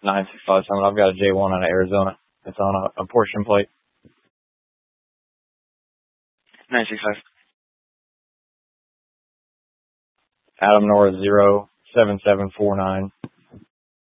965 I've got a J1 out of Arizona. It's on a portion plate. 965. Adam Norris 07749.